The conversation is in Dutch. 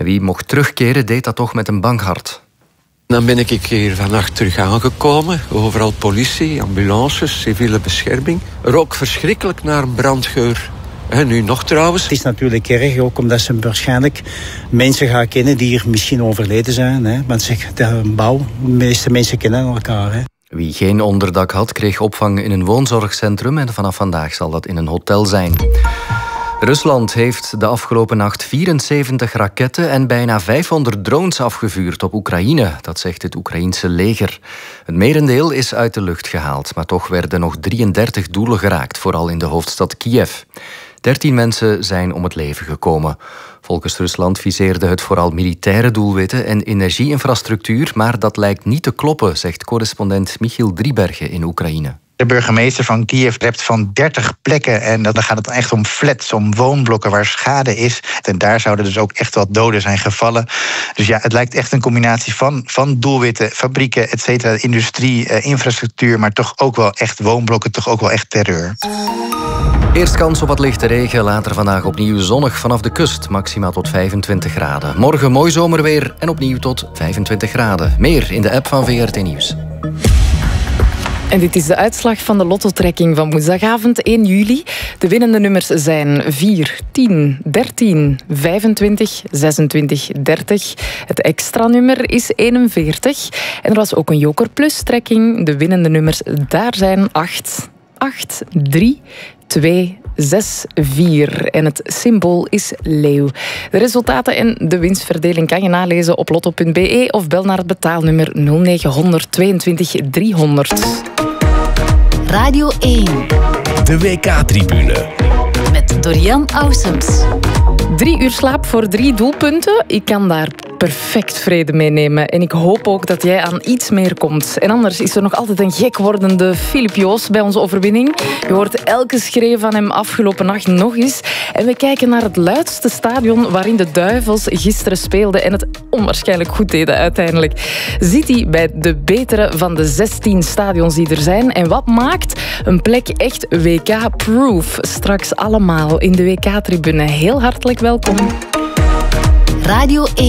En wie mocht terugkeren, deed dat toch met een bang hart. Dan ben ik hier vannacht terug aangekomen. Overal politie, ambulances, civiele bescherming. Rook verschrikkelijk naar een brandgeur. En nu nog trouwens. Het is natuurlijk erg, ook omdat ze waarschijnlijk mensen gaan kennen die hier misschien overleden zijn. Hè? Want de bouw, de meeste mensen kennen elkaar. Hè? Wie geen onderdak had, kreeg opvang in een woonzorgcentrum en vanaf vandaag zal dat in een hotel zijn. Rusland heeft de afgelopen nacht 74 raketten en bijna 500 drones afgevuurd op Oekraïne. Dat zegt het Oekraïense leger. Het merendeel is uit de lucht gehaald, maar toch werden nog 33 doelen geraakt, vooral in de hoofdstad Kiev. 13 mensen zijn om het leven gekomen. Volgens Rusland viseerde het vooral militaire doelwitten en energieinfrastructuur, maar dat lijkt niet te kloppen, zegt correspondent Michiel Driebergen in Oekraïne. De burgemeester van Kiev rept van 30 plekken en dan gaat het echt om flats, om woonblokken waar schade is. En daar zouden dus ook echt wat doden zijn gevallen. Dus ja, het lijkt echt een combinatie van doelwitten, fabrieken, et cetera, industrie, infrastructuur, maar toch ook wel echt woonblokken, toch ook wel echt terreur. Eerst kans op wat lichte regen, later vandaag opnieuw zonnig vanaf de kust. Maximaal tot 25 graden. Morgen mooi zomerweer en opnieuw tot 25 graden. Meer in de app van VRT Nieuws. En dit is de uitslag van de lottotrekking van woensdagavond 1 juli. De winnende nummers zijn 4, 10, 13, 25, 26, 30. Het extra nummer is 41. En er was ook een Joker Plus trekking. De winnende nummers, daar zijn 8, 8, 3, 2, 6, 4. En het symbool is leeuw. De resultaten en de winstverdeling kan je nalezen op lotto.be of bel naar het betaalnummer 0900 22 300. Radio 1. De WK-tribune. Met Dorian Aussems. 3 uur slaap voor 3 doelpunten. Ik kan daar perfect vrede mee nemen. En ik hoop ook dat jij aan iets meer komt. En anders is er nog altijd een gek wordende Filip Joos bij onze overwinning. Je hoort elke schreeuw van hem afgelopen nacht nog eens. En we kijken naar het luidste stadion waarin de Duivels gisteren speelden en het onwaarschijnlijk goed deden uiteindelijk. Zit hij bij de betere van de 16 stadions die er zijn? En wat maakt een plek echt WK-proof? Straks allemaal in de WK-tribune. Heel hartelijk welkom. Radio 1.